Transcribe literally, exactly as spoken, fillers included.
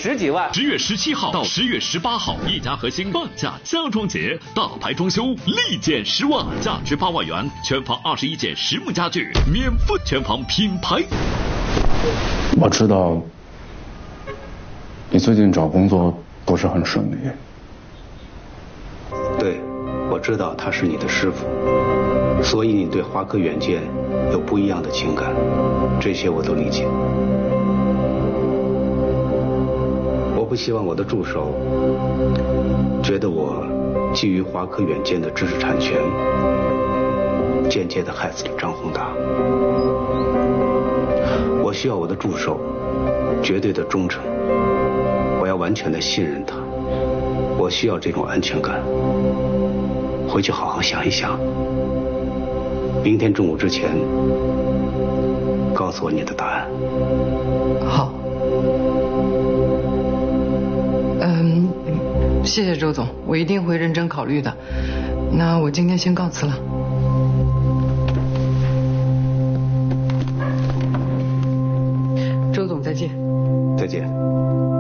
十几万。 十月十七号到十月十八号，一家核心半价家装节，大牌装修立减十万，价值八万元，全房二十一件实木家具，免费全房品牌。 我知道你最近找工作不是很顺利。 对，我知道他是你的师傅，所以你对华科远见有不一样的情感，这些我都理解。我不希望我的助手觉得我觊觎华科远见的知识产权，间接的害死了张宏达。我需要我的助手绝对的忠诚，我要完全的信任他，我需要这种安全感。回去好好想一想，明天中午之前告诉我你的答案。 好。嗯，谢谢周总，我一定会认真考虑的。那我今天先告辞了。周总再见。 再见。